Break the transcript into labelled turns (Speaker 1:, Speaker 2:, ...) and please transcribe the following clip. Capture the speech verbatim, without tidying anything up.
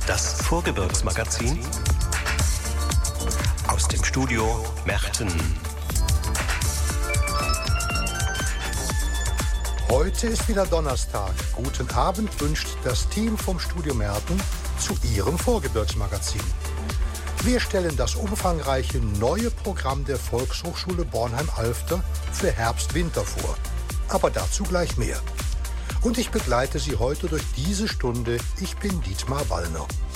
Speaker 1: Das Vorgebirgsmagazin aus dem Studio Merten.
Speaker 2: Heute ist wieder Donnerstag. Guten Abend wünscht das Team vom Studio Merten zu Ihrem Vorgebirgsmagazin. Wir stellen das umfangreiche neue Programm der Volkshochschule Bornheim-Alfter für Herbst-Winter vor. Aber dazu gleich mehr. Und ich begleite Sie heute durch diese Stunde. Ich bin Dietmar Wallner.